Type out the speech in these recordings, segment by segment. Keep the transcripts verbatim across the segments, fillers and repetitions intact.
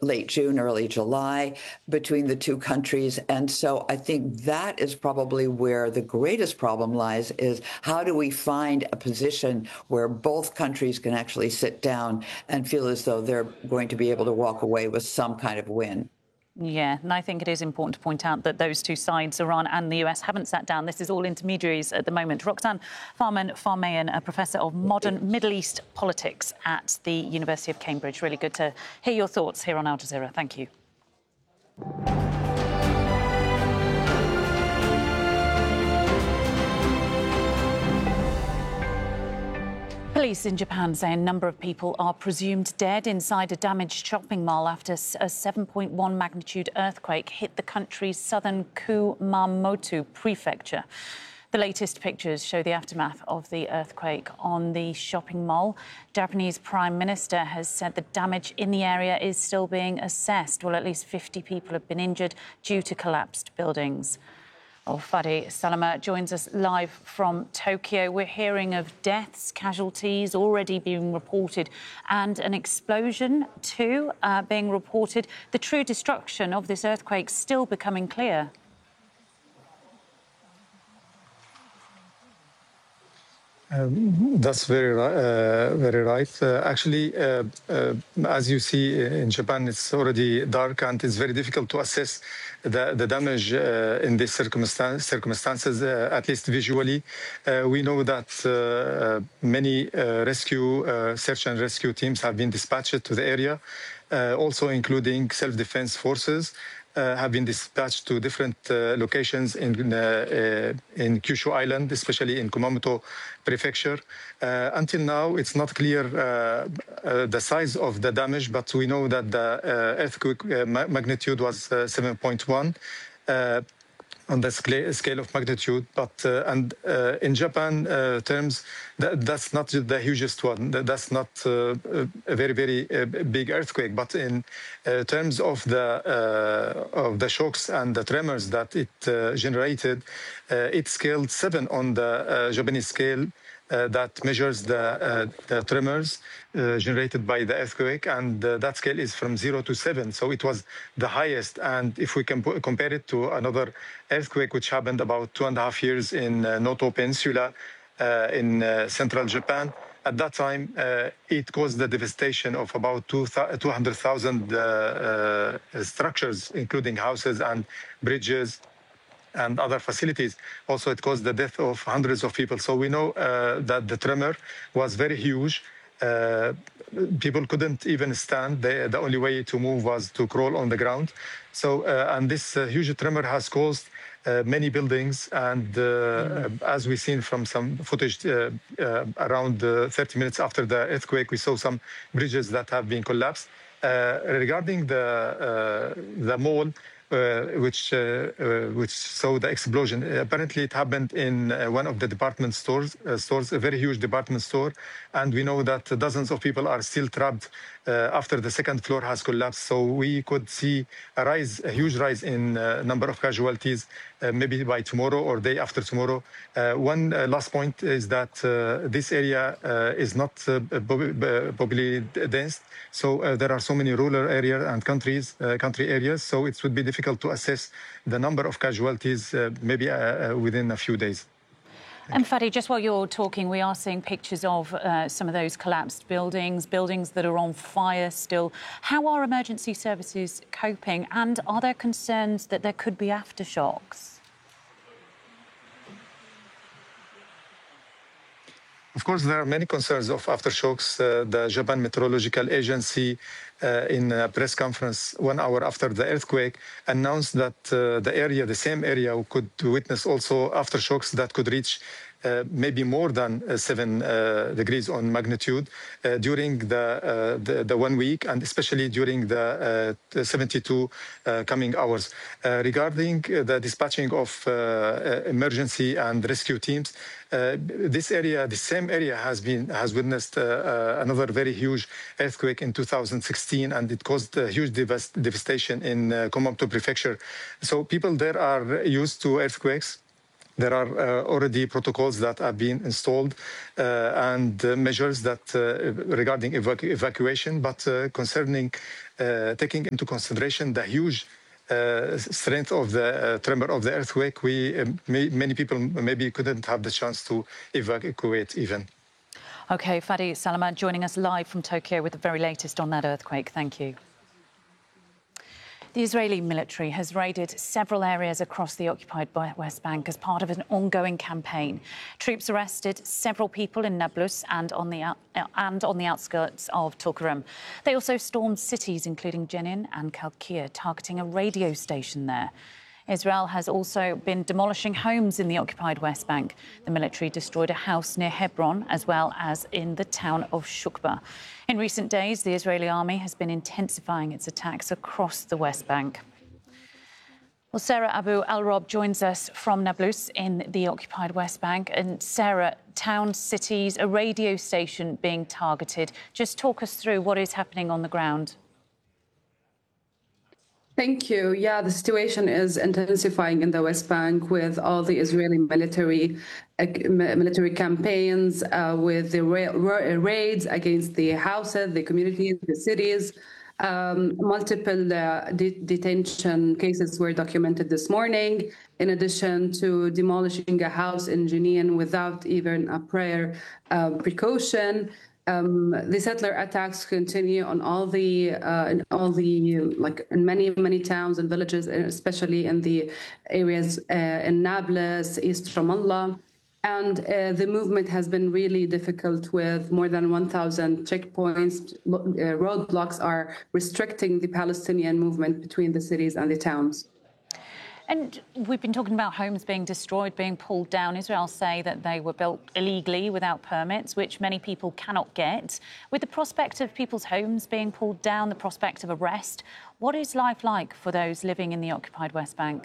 late June, early July between the two countries. And so I think that is probably where the greatest problem lies, is how do we find a position where both countries can actually sit down and feel as though they're going to be able to walk away with some kind of win. Yeah, and I think it is important to point out that those two sides, Iran and the U S, haven't sat down. This is all intermediaries at the moment. Roxanne Farman-Farmayan, a professor of modern Middle East politics at the University of Cambridge. Really good to hear your thoughts here on Al Jazeera. Thank you. Police in Japan say a number of people are presumed dead inside a damaged shopping mall after a seven point one magnitude earthquake hit the country's southern Kumamoto prefecture. The latest pictures show the aftermath of the earthquake on the shopping mall. Japanese Prime Minister has said the damage in the area is still being assessed. Well, at least fifty people have been injured due to collapsed buildings. Well, Fadi Salama joins us live from Tokyo. We're hearing of deaths, casualties already being reported, and an explosion too uh, being reported. The true destruction of this earthquake still becoming clear. Um, that's very, uh, very right. Uh, actually, uh, uh, as you see in Japan, it's already dark and it's very difficult to assess the, the damage uh, in these circumstance, circumstances, uh, at least visually. Uh, we know that uh, many uh, rescue, uh, search and rescue teams have been dispatched to the area, uh, also including self-defense forces. Uh, have been dispatched to different uh, locations in uh, uh, in Kyushu Island, especially in Kumamoto Prefecture. Uh, until now, it's not clear uh, uh, the size of the damage, but we know that the uh, earthquake uh, magnitude was uh, seven point one. Uh, on the scale of magnitude, but uh, and uh, in Japan uh, terms, that, that's not the hugest one. That's not uh, a very very uh, big earthquake. But in uh, terms of the uh, of the shocks and the tremors that it uh, generated, uh, it scaled seven on the uh, Japanese scale. Uh, that measures the, uh, the tremors uh, generated by the earthquake, and uh, that scale is from zero to seven. So it was the highest. And if we can compare it to another earthquake, which happened about two and a half years in uh, Noto Peninsula uh, in uh, central Japan, at that time, uh, it caused the devastation of about two hundred thousand uh, uh, structures, including houses and bridges and other facilities. Also, it caused the death of hundreds of people. So we know uh, that the tremor was very huge. Uh, people couldn't even stand. The, the only way to move was to crawl on the ground. So, uh, and this uh, huge tremor has caused uh, many buildings. And uh, mm. as we've seen from some footage, uh, uh, around uh, thirty minutes after the earthquake, we saw some bridges that have been collapsed. Uh, regarding the uh, the mall, Uh, which uh, uh, which saw the explosion. Apparently, it happened in uh, one of the department stores, uh, stores, a very huge department store, and we know that dozens of people are still trapped uh, after the second floor has collapsed. So we could see a rise, a huge rise in uh, number of casualties, uh, maybe by tomorrow or day after tomorrow. Uh, one uh, last point is that uh, this area uh, is not uh, populated dense, so uh, there are so many rural areas and countries, uh, country areas. So it would be difficult to assess the number of casualties uh, maybe uh, within a few days. And Fadi, just while you're talking, we are seeing pictures of uh, some of those collapsed buildings, buildings that are on fire still. How are emergency services coping, and are there concerns that there could be aftershocks? Of course, there are many concerns of aftershocks. Uh, the Japan Meteorological Agency, uh, in a press conference one hour after the earthquake, announced that uh, the area, the same area, could witness also aftershocks that could reach uh, maybe more than uh, seven uh, degrees on magnitude uh, during the, uh, the the one week, and especially during the, uh, the seventy-two uh, coming hours. Uh, regarding the dispatching of uh, emergency and rescue teams, uh, this area, the same area, has been has witnessed uh, uh, another very huge earthquake in two thousand sixteen, and it caused a huge devast devastation in uh, Kumamoto Prefecture. So people there are used to earthquakes. There are uh, already protocols that have been installed uh, and uh, measures that uh, regarding evacu evacuation, but uh, concerning uh, taking into consideration the huge uh, strength of the uh, tremor of the earthquake, we uh, may, many people maybe couldn't have the chance to evacuate even. OK, Fadi Salama joining us live from Tokyo with the very latest on that earthquake. Thank you. The Israeli military has raided several areas across the occupied West Bank as part of an ongoing campaign. Troops arrested several people in Nablus and on the, and on the outskirts of Tulkarem. They also stormed cities including Jenin and Kalkia, targeting a radio station there. Israel has also been demolishing homes in the occupied West Bank. The military destroyed a house near Hebron as well as in the town of Shukba. In recent days, the Israeli army has been intensifying its attacks across the West Bank. Well, Sarah Abu Al-Rob joins us from Nablus in the occupied West Bank. And Sarah, towns, cities, a radio station being targeted. Just talk us through what is happening on the ground. Thank you. Yeah, the situation is intensifying in the West Bank with all the Israeli military uh, military campaigns, uh, with the ra ra raids against the houses, the communities, the cities. Um, multiple uh, de detention cases were documented this morning, in addition to demolishing a house in Jenin without even a prior uh, precaution. Um, the settler attacks continue on all the, uh, in all the, like in many, many towns and villages, especially in the areas uh, in Nablus, East Ramallah. And uh, the movement has been really difficult with more than one thousand checkpoints. Uh, roadblocks are restricting the Palestinian movement between the cities and the towns. And we've been talking about homes being destroyed, being pulled down. Israel say that they were built illegally without permits, which many people cannot get. With the prospect of people's homes being pulled down, the prospect of arrest, what is life like for those living in the occupied West Bank?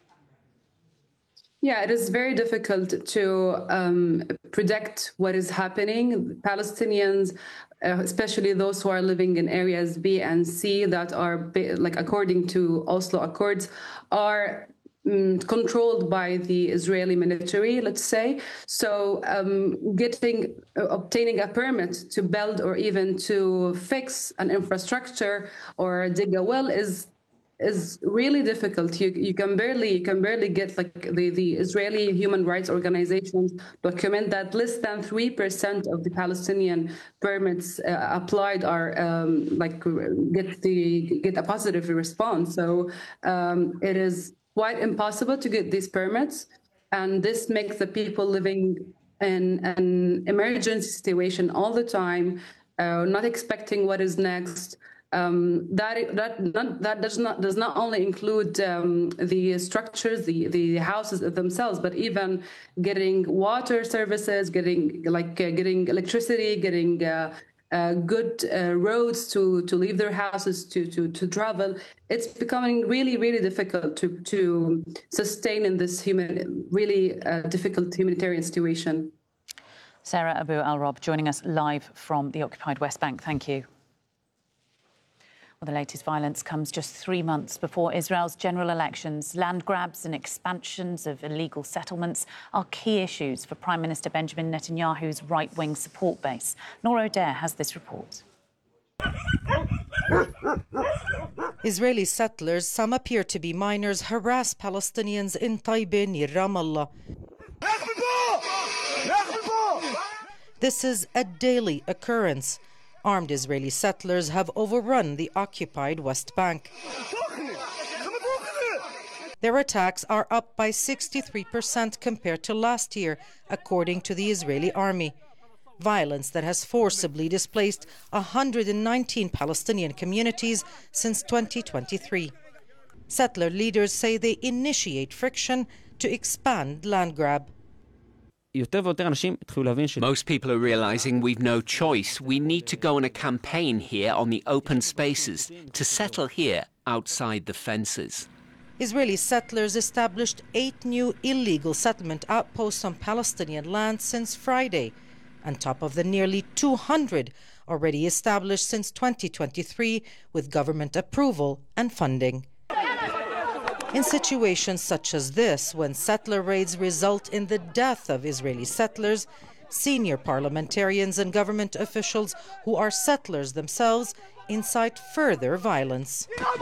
Yeah, it is very difficult to um, predict what is happening. Palestinians, uh, especially those who are living in areas B and C that are, like according to Oslo Accords, are um, controlled by the Israeli military, let's say. So um, getting, uh, obtaining a permit to build or even to fix an infrastructure or dig a well is is really difficult. You you can barely you can barely get, like the, the Israeli human rights organizations document that less than three percent of the Palestinian permits uh, applied are um, like get the get a positive response. So um, it is quite impossible to get these permits, and this makes the people living in an emergency situation all the time, uh, not expecting what is next. Um, that that not, that does not does not only include um, the structures, the the houses themselves, but even getting water services, getting like uh, getting electricity, getting uh, uh, good uh, roads to to leave their houses to to to travel. It's becoming really really difficult to to sustain in this human really uh, difficult humanitarian situation. Sarah Abu Al-Rob joining us live from the occupied West Bank. Thank you. Well, the latest violence comes just three months before Israel's general elections. Land grabs and expansions of illegal settlements are key issues for Prime Minister Benjamin Netanyahu's right-wing support base. Nora O'Dare has this report. Israeli settlers, some appear to be minors, harass Palestinians in Taiba near Ramallah. This is a daily occurrence. Armed Israeli settlers have overrun the occupied West Bank. Their attacks are up by sixty-three percent compared to last year, according to the Israeli army. Violence that has forcibly displaced one hundred nineteen Palestinian communities since twenty twenty-three. Settler leaders say they initiate friction to expand land grab. Most people are realizing we've no choice. We need to go on a campaign here on the open spaces, to settle here outside the fences. Israeli settlers established eight new illegal settlement outposts on Palestinian land since Friday, on top of the nearly two hundred already established since twenty twenty-three with government approval and funding. In situations such as this, when settler raids result in the death of Israeli settlers, senior parliamentarians and government officials who are settlers themselves incite further violence.